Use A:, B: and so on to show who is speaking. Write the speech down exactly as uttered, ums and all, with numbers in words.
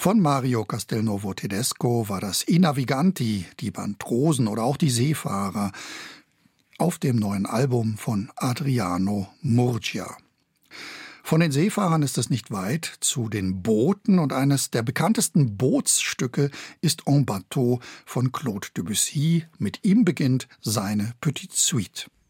A: Von Mario Castelnuovo Tedesco war das I Naviganti, die Bantrosen oder auch die Seefahrer auf dem neuen Album von Adriano Murgia. Von den Seefahrern ist es nicht weit zu den Booten und eines der bekanntesten Bootsstücke ist En Bateau von Claude Debussy. Mit ihm beginnt seine Petite Suite.